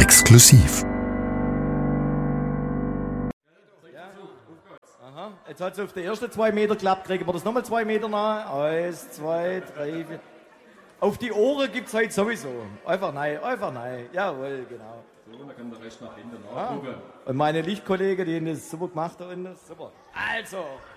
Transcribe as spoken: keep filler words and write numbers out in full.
Exklusiv. Aha, jetzt hat es auf die ersten zwei Meter geklappt. Kriegen wir das nochmal zwei Meter nach? Eins, zwei, drei, vier. Auf die Ohren gibt es heute sowieso. Einfach nein, einfach nein. Jawohl, genau. So, dann kann der Rest nach hinten nachgucken. Ah. Und meine Lichtkollegen, die haben das super gemacht. Und super. Also.